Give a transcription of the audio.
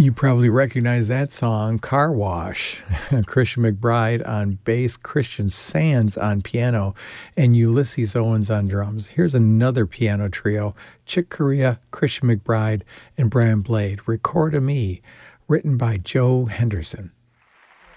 You probably recognize that song, Car Wash. Christian McBride on bass, Christian Sands on piano, and Ulysses Owens on drums. Here's another piano trio, Chick Corea, Christian McBride, and Brian Blade, Record-A-Me, written by Joe Henderson.